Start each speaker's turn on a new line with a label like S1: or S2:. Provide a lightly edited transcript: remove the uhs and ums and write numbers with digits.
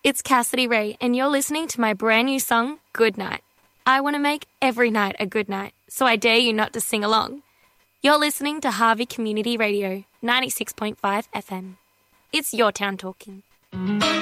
S1: It's Cassidy Ray, and you're listening to my brand new song, Good Night. I want to make every night a good night, so I dare you not to sing along. You're listening to Harvey Community Radio, 96.5 FM. It's your town talking.